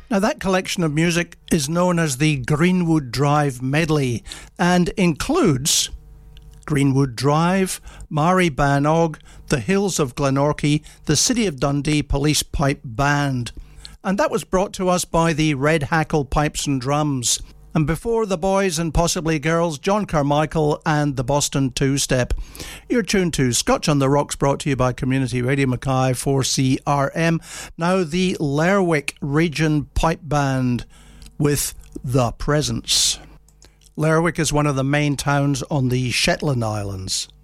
Now, that collection of music is known as the Greenwood Drive Medley and includes Greenwood Drive, Mari Banog, the Hills of Glenorchy, the City of Dundee Police Pipe Band. And that was brought to us by the Red Hackle Pipes and Drums. And before the boys and possibly girls, John Carmichael and the Boston Two-Step. You're tuned to Scotch on the Rocks, brought to you by Community Radio Mackay 4CRM. Now the Lerwick Region Pipe Band with The Presence. Lerwick is one of the main towns on the Shetland Islands.